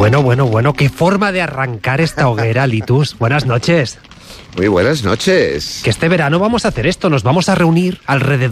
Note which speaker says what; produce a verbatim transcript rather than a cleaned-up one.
Speaker 1: Bueno, bueno, bueno, qué forma de arrancar esta hoguera, Litus. Buenas noches.
Speaker 2: Muy buenas noches.
Speaker 1: Que este verano vamos a hacer esto, nos vamos a reunir alrededor